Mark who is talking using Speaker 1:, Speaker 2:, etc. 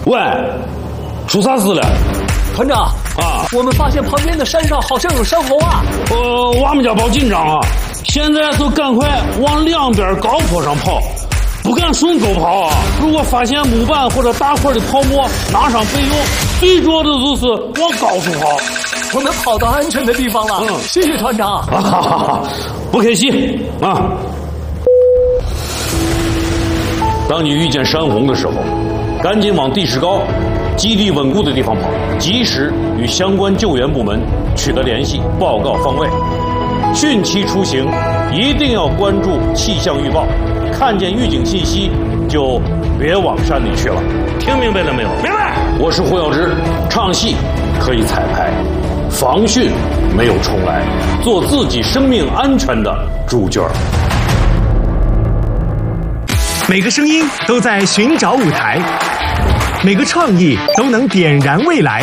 Speaker 1: 喂，出啥事了？
Speaker 2: 团长啊，我们发现旁边的山上好像有山猴啊！
Speaker 1: 我们家报紧张啊！现在就赶快往两边高坡上跑，不敢顺沟跑啊！如果发现木板或者大块的泡沫，拿上备用。最重要的就是往高处跑。
Speaker 2: 我们跑到安全的地方了，谢谢团长。
Speaker 1: 不客气啊！当你遇见山洪的时候，赶紧往地势高、基地稳固的地方跑，及时与相关救援部门取得联系，报告方位。汛期出行一定要关注气象预报，看见预警信息就别往山里去了。听明白了没有？明白。我是胡耀之，唱戏可以彩排，防汛没有重来，做自己生命安全的主角。
Speaker 3: 每个声音都在寻找舞台，每个创意都能点燃未来。